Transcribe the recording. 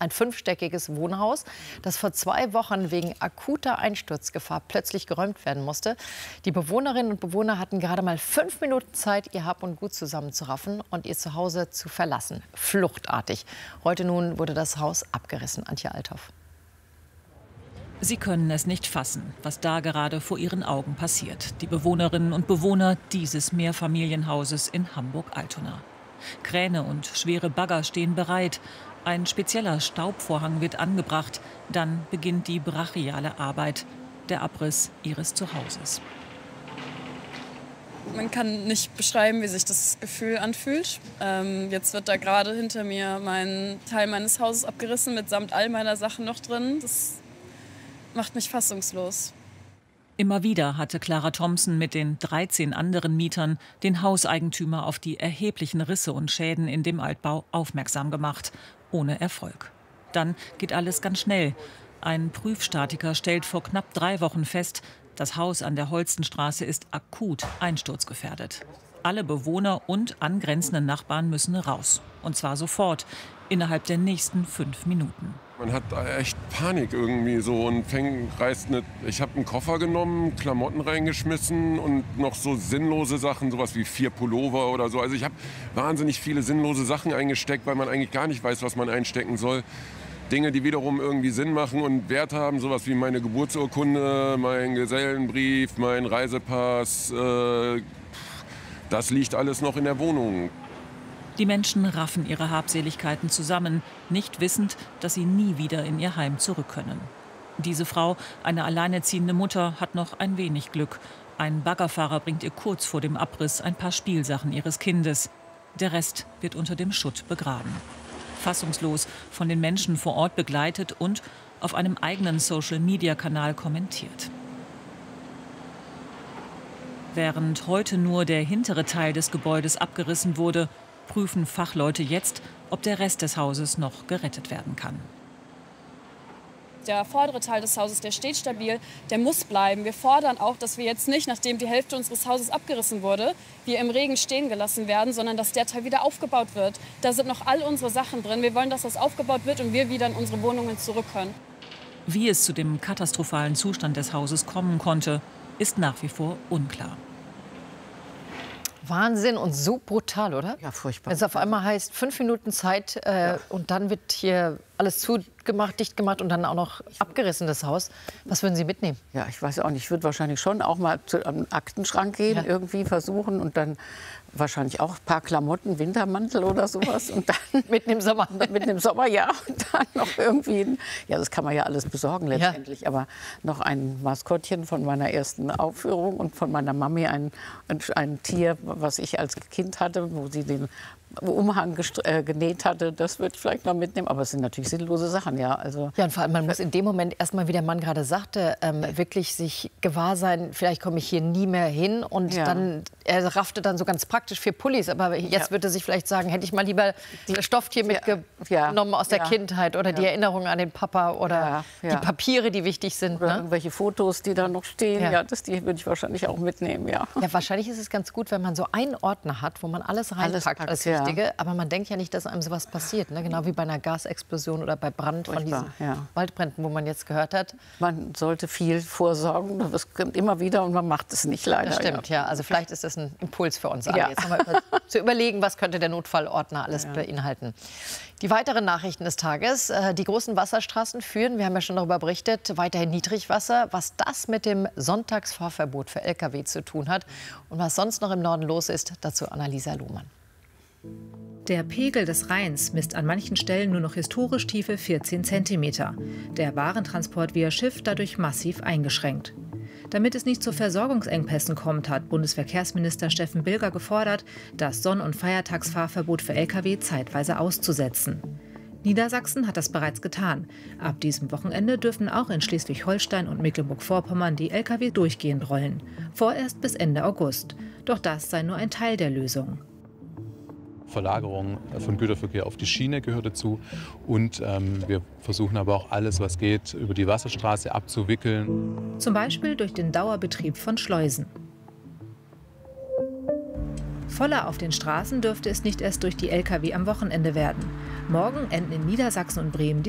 Ein 5-stöckiges Wohnhaus, das vor 2 Wochen wegen akuter Einsturzgefahr plötzlich geräumt werden musste. Die Bewohnerinnen und Bewohner hatten gerade mal 5 Minuten Zeit, ihr Hab und Gut zusammenzuraffen und ihr Zuhause zu verlassen. Fluchtartig. Heute nun wurde das Haus abgerissen. Antje Althoff. Sie können es nicht fassen, was da gerade vor ihren Augen passiert. Die Bewohnerinnen und Bewohner dieses Mehrfamilienhauses in Hamburg-Altona. Kräne und schwere Bagger stehen bereit. Ein spezieller Staubvorhang wird angebracht. Dann beginnt die brachiale Arbeit, der Abriss ihres Zuhauses. Man kann nicht beschreiben, wie sich das Gefühl anfühlt. Jetzt wird da gerade hinter mir mein Teil meines Hauses abgerissen, mitsamt all meiner Sachen noch drin. Das macht mich fassungslos. Immer wieder hatte Clara Thompson mit den 13 anderen Mietern den Hauseigentümer auf die erheblichen Risse und Schäden in dem Altbau aufmerksam gemacht. Ohne Erfolg. Dann geht alles ganz schnell. Ein Prüfstatiker stellt vor knapp 3 Wochen fest, das Haus an der Holstenstraße ist akut einsturzgefährdet. Alle Bewohner und angrenzende Nachbarn müssen raus. Und zwar sofort, innerhalb der nächsten 5 Minuten. Man hat echt Panik irgendwie so und ich habe einen Koffer genommen, Klamotten reingeschmissen und noch so sinnlose Sachen, sowas wie 4 Pullover oder so. Also ich habe wahnsinnig viele sinnlose Sachen eingesteckt, weil man eigentlich gar nicht weiß, was man einstecken soll. Dinge, die wiederum irgendwie Sinn machen und Wert haben, sowas wie meine Geburtsurkunde, mein Gesellenbrief, mein Reisepass. Das liegt alles noch in der Wohnung. Die Menschen raffen ihre Habseligkeiten zusammen, nicht wissend, dass sie nie wieder in ihr Heim zurück können. Diese Frau, eine alleinerziehende Mutter, hat noch ein wenig Glück. Ein Baggerfahrer bringt ihr kurz vor dem Abriss ein paar Spielsachen ihres Kindes. Der Rest wird unter dem Schutt begraben. Fassungslos, von den Menschen vor Ort begleitet und auf einem eigenen Social-Media-Kanal kommentiert. Während heute nur der hintere Teil des Gebäudes abgerissen wurde, prüfen Fachleute jetzt, ob der Rest des Hauses noch gerettet werden kann. Der vordere Teil des Hauses, der steht stabil, der muss bleiben. Wir fordern auch, dass wir jetzt nicht, nachdem die Hälfte unseres Hauses abgerissen wurde, wir im Regen stehen gelassen werden, sondern dass der Teil wieder aufgebaut wird. Da sind noch all unsere Sachen drin. Wir wollen, dass das aufgebaut wird und wir wieder in unsere Wohnungen zurück können. Wie es zu dem katastrophalen Zustand des Hauses kommen konnte, ist nach wie vor unklar. Wahnsinn und so brutal, oder? Ja, furchtbar. Wenn es auf einmal heißt, 5 Minuten Zeit und dann wird hier alles zugemacht, dicht gemacht und dann auch noch abgerissen, das Haus. Was würden Sie mitnehmen? Ja, ich weiß auch nicht. Ich würde wahrscheinlich schon auch mal zu einem Aktenschrank gehen, irgendwie versuchen und dann wahrscheinlich auch ein paar Klamotten, Wintermantel oder sowas. Und dann mitten im Sommer. Mitten im Sommer, ja. Und dann noch irgendwie, ja, das kann man ja alles besorgen letztendlich. Ja. Aber noch ein Maskottchen von meiner ersten Aufführung und von meiner Mami ein Tier, was ich als Kind hatte, wo sie den Umhang genäht hatte, das würde ich vielleicht noch mitnehmen. Aber es sind natürlich sinnlose Sachen, ja. Also ja, und vor allem, man muss in dem Moment erstmal, wie der Mann gerade sagte, wirklich sich gewahr sein, vielleicht komme ich hier nie mehr hin. Und dann, er raffte dann so ganz praktisch 4 Pullis. Aber jetzt würde er sich vielleicht sagen, hätte ich mal lieber das Stofftier mitgenommen aus der Kindheit oder die Erinnerung an den Papa oder die Papiere, die wichtig sind. Oder irgendwelche Fotos, die da noch stehen. Ja, die würde ich wahrscheinlich auch mitnehmen, ja. Ja, wahrscheinlich ist es ganz gut, wenn man so einen Ordner hat, wo man alles reinpackt, alles Wichtige. Aber man denkt ja nicht, dass einem sowas passiert. Ne? Genau wie bei einer Gasexplosion oder bei Brand von diesen Waldbränden, wo man jetzt gehört hat. Man sollte viel vorsorgen. Das kommt immer wieder und man macht es nicht leider. Das stimmt, ja. Also vielleicht ist das ein Impuls für uns alle, jetzt nochmal zu überlegen, was könnte der Notfallordner alles beinhalten. Die weiteren Nachrichten des Tages. Die großen Wasserstraßen führen, wir haben ja schon darüber berichtet, weiterhin Niedrigwasser. Was das mit dem Sonntagsfahrverbot für Lkw zu tun hat und was sonst noch im Norden los ist, dazu Annalisa Lohmann. Der Pegel des Rheins misst an manchen Stellen nur noch historisch tiefe 14 cm. Der Warentransport via Schiff dadurch massiv eingeschränkt. Damit es nicht zu Versorgungsengpässen kommt, hat Bundesverkehrsminister Steffen Bilger gefordert, das Sonn- und Feiertagsfahrverbot für Lkw zeitweise auszusetzen. Niedersachsen hat das bereits getan. Ab diesem Wochenende dürfen auch in Schleswig-Holstein und Mecklenburg-Vorpommern die Lkw durchgehend rollen. Vorerst bis Ende August. Doch das sei nur ein Teil der Lösung. Verlagerung von Güterverkehr auf die Schiene gehört dazu. Und wir versuchen aber auch alles, was geht, über die Wasserstraße abzuwickeln. Zum Beispiel durch den Dauerbetrieb von Schleusen. Voller auf den Straßen dürfte es nicht erst durch die Lkw am Wochenende werden. Morgen enden in Niedersachsen und Bremen die